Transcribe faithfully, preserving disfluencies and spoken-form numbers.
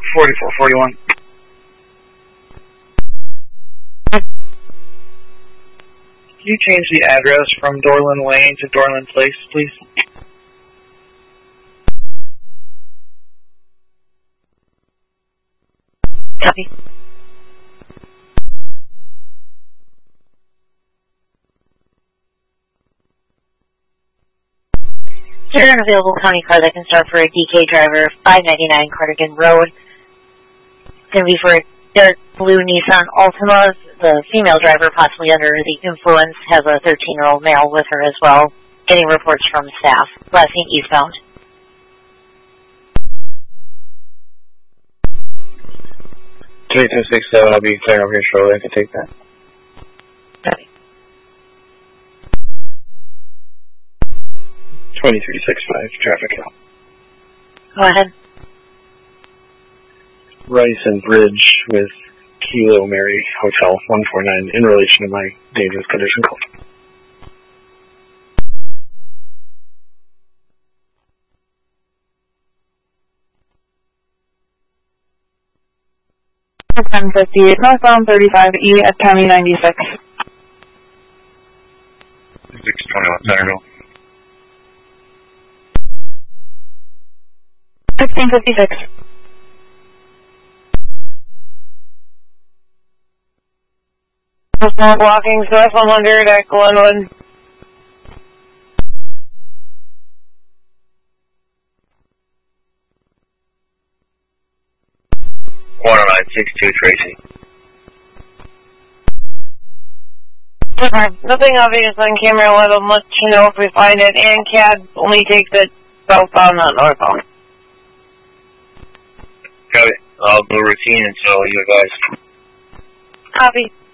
forty-four forty-one. Can you change the address from Dorland Lane to Dorland Place, please? Copy. Is there an available county car that can start for a D K driver, five ninety-nine Cardigan Road? It's going to be for a dark blue Nissan Altima. The female driver, possibly under the influence, has a thirteen-year-old male with her as well. Getting reports from staff. Last seen eastbound. twenty-two six seven, I'll be clearing over here shortly. I can take that. Okay. twenty-three six five, traffic out. Go ahead. Rice and Bridge with Kilo Mary Hotel one four nine in relation to my dangerous condition call. ten fifty, northbound thirty-five E at County ninety-six. six twenty-one Centerville. sixteen fifty-six. Small blocking south one hundred at Glenwood. one oh nine six two, Tracy. Okay. Nothing obvious on camera. Let them let you know if we find it. And C A D only takes it southbound, not northbound. Got it. I'll do routine until you guys. Copy.